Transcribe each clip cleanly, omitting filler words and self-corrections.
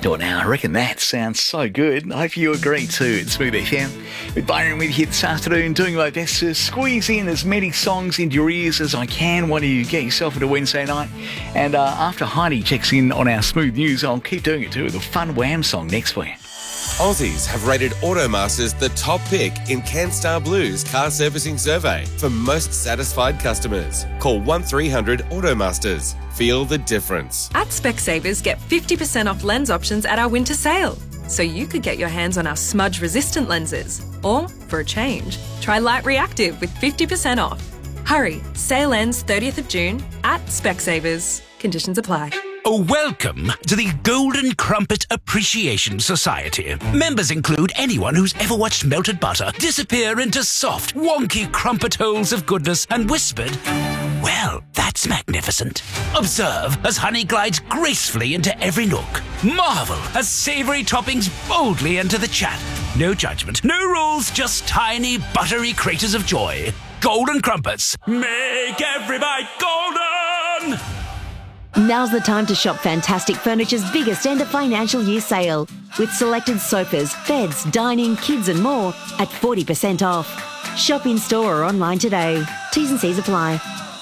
Door now. I reckon that sounds so good. I hope you agree too. It's Smooth FM with Byron with you this afternoon, doing my best to squeeze in as many songs into your ears as I can while you get yourself into Wednesday night. And after Heidi checks in on our Smooth News, I'll keep doing it too with a fun Wham song next week. Aussies have rated Automasters the top pick in CanStar Blue's car servicing survey for most satisfied customers. Call 1300 Automasters. Feel the difference. At Specsavers, get 50% off lens options at our winter sale. So you could get your hands on our smudge-resistant lenses. Or, for a change, try Light Reactive with 50% off. Hurry, sale ends 30th of June at Specsavers. Conditions apply. Welcome to the Golden Crumpet Appreciation Society. Members include anyone who's ever watched melted butter disappear into soft, wonky crumpet holes of goodness and whispered, "Well, that's magnificent." Observe as honey glides gracefully into every nook. Marvel as savoury toppings boldly enter the chat. No judgment, no rules, just tiny, buttery craters of joy. Golden Crumpets. Make every bite golden! Now's the time to shop Fantastic Furniture's biggest end of financial year sale, with selected sofas, beds, dining, kids and more at 40% off. Shop in store or online today. T's and C's apply.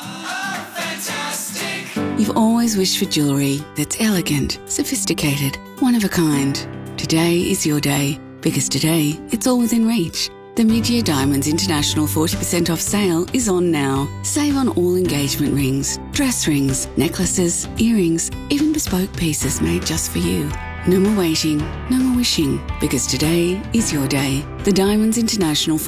You've always wished for jewellery that's elegant, sophisticated, one of a kind. Today is your day, because today it's all within reach. The Mid-Year Diamonds International 40% off sale is on now. Save on all engagement rings, dress rings, necklaces, earrings, even bespoke pieces made just for you. No more waiting, no more wishing, because today is your day. The Diamonds International